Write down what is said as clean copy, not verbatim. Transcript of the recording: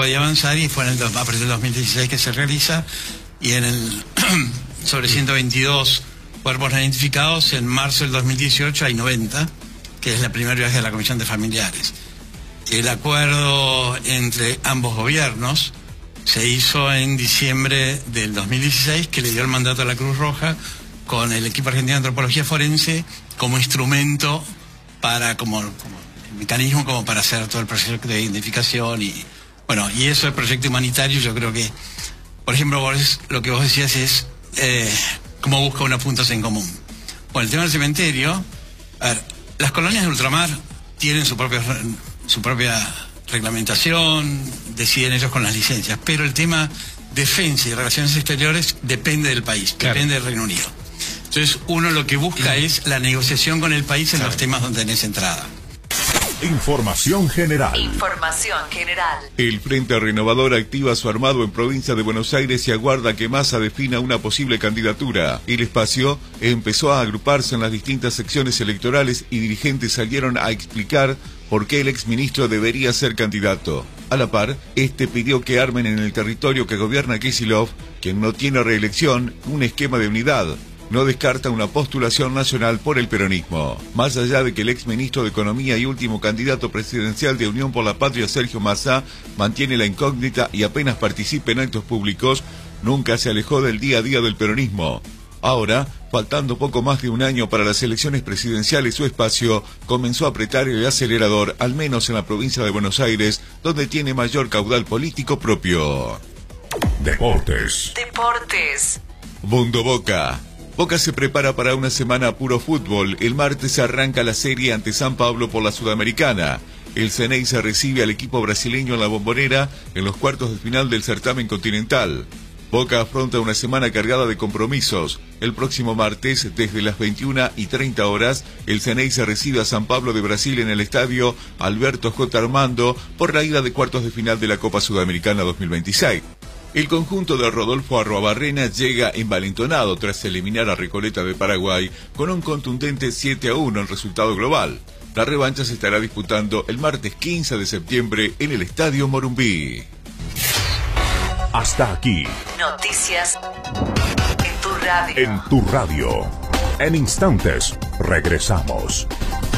podía avanzar, y fue a partir del 2016 que se realiza, y sobre 122 cuerpos no identificados, en marzo del 2018 hay 90, que es el primer viaje de la Comisión de Familiares. El acuerdo entre ambos gobiernos se hizo en diciembre del 2016, que le dio el mandato a la Cruz Roja con el equipo argentino de antropología forense como instrumento como mecanismo como para hacer todo el proceso de identificación. Y bueno, y eso el proyecto humanitario, yo creo que, por ejemplo, lo que vos decías es cómo busca unos puntos en común. Bueno, el tema del cementerio, a ver, las colonias de ultramar tienen su propia reglamentación, deciden ellos con las licencias, pero el tema defensa y relaciones exteriores depende del país, claro, depende del Reino Unido. Entonces uno lo que busca es la negociación con el país en los temas donde tenés entrada. Información general. Información general. El Frente Renovador activa su armado en provincia de Buenos Aires y aguarda que Massa defina una posible candidatura. El espacio empezó a agruparse en las distintas secciones electorales y dirigentes salieron a explicar por qué el exministro debería ser candidato. A la par, pidió que armen en el territorio que gobierna Kicillof, quien no tiene reelección, un esquema de unidad. No descarta una postulación nacional por el peronismo. Más allá de que el exministro de Economía y último candidato presidencial de Unión por la Patria, Sergio Massa, mantiene la incógnita y apenas participa en actos públicos, nunca se alejó del día a día del peronismo. Ahora, faltando poco más de un año para las elecciones presidenciales, su espacio comenzó a apretar el acelerador, al menos en la provincia de Buenos Aires, donde tiene mayor caudal político propio. Deportes. Mundo Boca. Boca se prepara para una semana a puro fútbol. El martes arranca la serie ante San Pablo por la Sudamericana. El Xeneize recibe al equipo brasileño en la Bombonera en los cuartos de final del certamen continental. Boca afronta una semana cargada de compromisos. El próximo martes, desde las 21:30, el Xeneize recibe a San Pablo de Brasil en el estadio Alberto J. Armando por la ida de cuartos de final de la Copa Sudamericana 2026. El conjunto de Rodolfo Arruabarrena llega envalentonado tras eliminar a Recoleta de Paraguay con un contundente 7-1 en resultado global. La revancha se estará disputando el martes 15 de septiembre en el Estadio Morumbí. Hasta aquí. Noticias en tu radio. En tu radio. En instantes regresamos.